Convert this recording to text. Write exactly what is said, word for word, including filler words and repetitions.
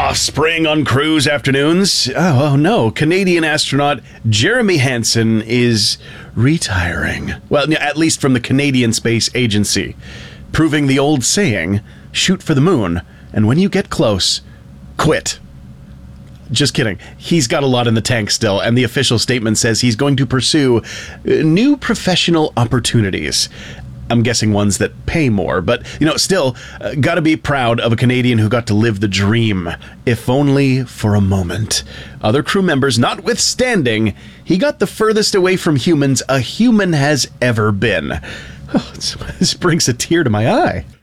Ah, spring on cruise afternoons. Oh, oh no, Canadian astronaut Jeremy Hansen is retiring. Well, at least from the Canadian Space Agency, proving the old saying, shoot for the moon, and when you get close, quit. Just kidding. He's got a lot in the tank still, and the official statement says he's going to pursue new professional opportunities. I'm guessing ones that pay more, but, you know, still, uh, gotta be proud of a Canadian who got to live the dream, if only for a moment. Other crew members notwithstanding, he got the furthest away from humans a human has ever been. Oh, this brings a tear to my eye.